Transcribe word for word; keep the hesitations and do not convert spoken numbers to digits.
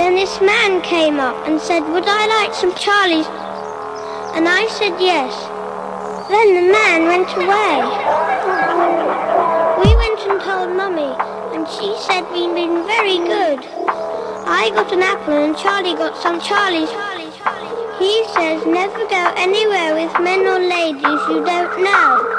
Then this man came up and said, would I like some Charlies? And I said yes. Then the man went away. We went and told Mummy, and she said we'd been very good. I got an apple and Charlie got some Charlies. He says never go anywhere with men or ladies you don't know.